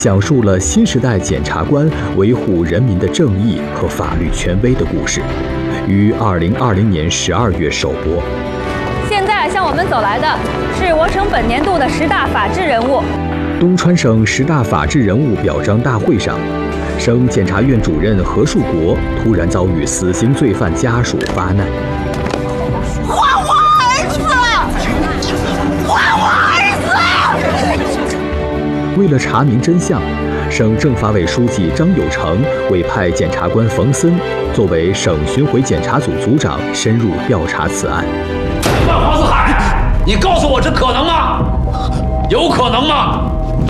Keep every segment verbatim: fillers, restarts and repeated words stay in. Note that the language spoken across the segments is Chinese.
讲述了新时代检察官维护人民的正义和法律权威的故事，于二零二零年十二月首播。 现在向我们走来的是我省本年度的十大法治人物。 东川省十大法治人物表彰大会上，省检察院主任何树国突然遭遇死刑罪犯家属发难。 还我儿子！还我儿子！ 为了查明真相，省政法委书记张有成委派检察官冯森作为省巡回检察组组长，深入调查此案。 万黄四海，你告诉我这可能吗？有可能吗？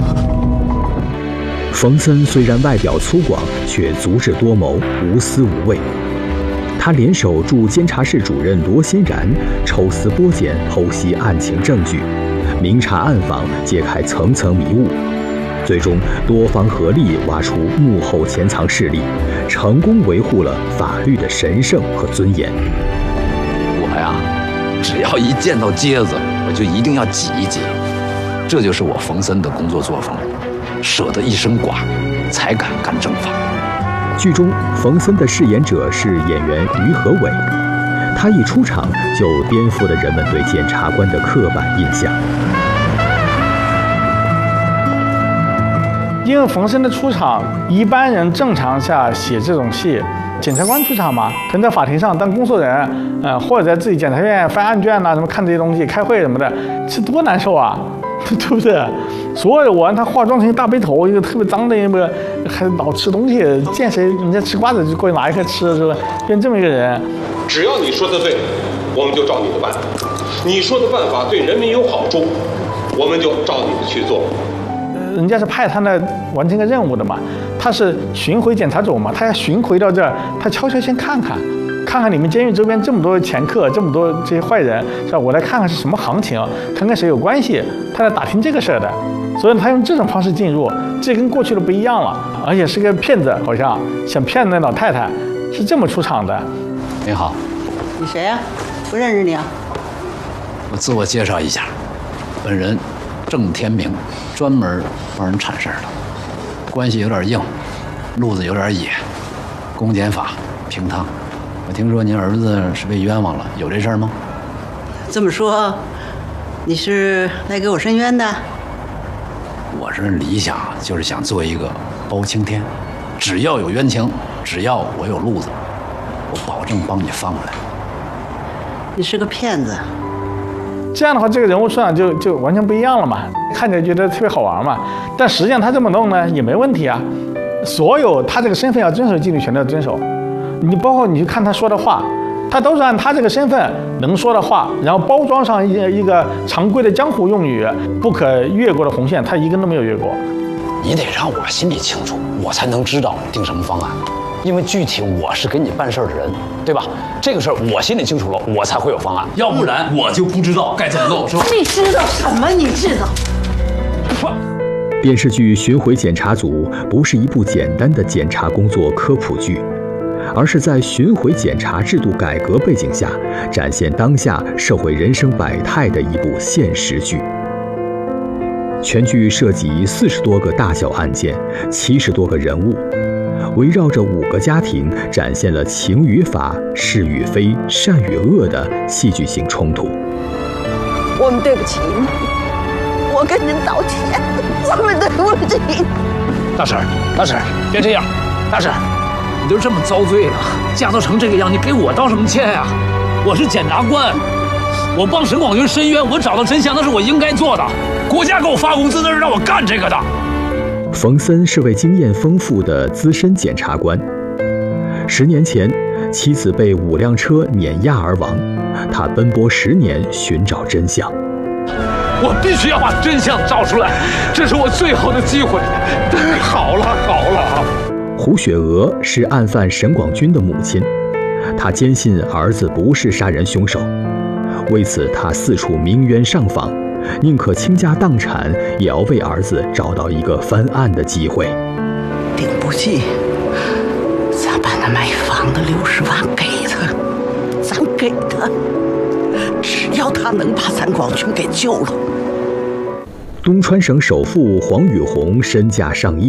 冯森虽然外表粗犷，却足智多谋，无私无畏。他联手驻监察室主任罗欣然，抽丝剥茧，剖析案情证据，明察暗访，揭开层层迷雾。最终，多方合力挖出幕后潜藏势力，成功维护了法律的神圣和尊严。 我呀，只要一见到疖子，我就一定要挤一挤，这就是我冯森的工作作风，舍得一身剐，才敢干正法。 剧中，冯森的饰演者是演员于和伟，他一出场就颠覆了人们对检察官的刻板印象。 因为冯森的出场，一般人正常下写这种戏，检察官出场嘛，可能在法庭上当工作人，呃，或者在自己检察院翻案卷呐、啊，什么看这些东西、开会什么的，这多难受啊，对不对？所有的我让他化妆成一大背头，一个特别脏的一个，还老吃东西，见谁人家吃瓜子就过去拿一颗吃，是吧？变这么一个人。 只要你说的对，我们就照你的办；你说的办法对人民有好处，我们就照你的去做。 人家是派他来完成个任务的嘛，他是巡回检察组嘛，他要巡回到这儿，他悄悄先看看，看看你们监狱周边这么多前客，这么多这些坏人，是吧？我来看看是什么行情，看看谁有关系，他来打听这个事儿的。所以他用这种方式进入，这跟过去的不一样了，而且是个骗子，好像想骗那老太太，是这么出场的。 你好， 你谁呀、啊？不认识你啊？ 我自我介绍一下，本人郑天明，专门帮人铲事儿的，关系有点硬，路子有点野，公检法平汤。我听说您儿子是被冤枉了，有这事儿吗？ 这么说，你是来给我申冤的？ 我是理想就是想做一个包青天，只要有冤情，只要我有路子，我保证帮你翻过来。 你是个骗子。 这样的话，这个人物出场就就完全不一样了嘛，看起来觉得特别好玩嘛。但实际上他这么弄呢也没问题啊，所有他这个身份要遵守纪律全都要遵守。你包括你去看他说的话，他都是按他这个身份能说的话，然后包装上一一个常规的江湖用语，不可越过的红线，他一根都没有越过。 你得让我心里清楚，我才能知道定什么方案。因为具体我是给你办事儿的人，对吧？这个事儿我心里清楚了，我才会有方案。 要不然我就不知道该怎么弄，是吧？ 你知道什么？你知道？ 电视剧《巡回检察组》不是一部简单的检察工作科普剧，而是在巡回检察制度改革背景下，展现当下社会人生百态的一部现实剧。全剧涉及四十多个大小案件，七十多个人物。围绕着五个家庭，展现了情与法、是与非、善与恶的戏剧性冲突。 我们对不起你，我跟您道歉，我们对不起你。 大婶儿，大婶儿，别这样，大婶儿，你都这么遭罪了，嫁都成这个样，你给我道什么歉呀、啊？ 我是检察官，我帮沈广军申冤，我找到真相，那是我应该做的。国家给我发工资，那是让我干这个的。 冯森是位经验丰富的资深检察官。十年前，妻子被五辆车碾压而亡，他奔波十年寻找真相。 我必须要把真相找出来，这是我最后的机会。好了好了。 胡雪娥是案犯沈广军的母亲，她坚信儿子不是杀人凶手，为此她四处鸣冤上访。宁可倾家荡产，也要为儿子找到一个翻案的机会。 顶不济，咱把那买房的六十万给他，咱给他，只要他能把咱广军给救了。 东川省首富黄宇红身价上亿，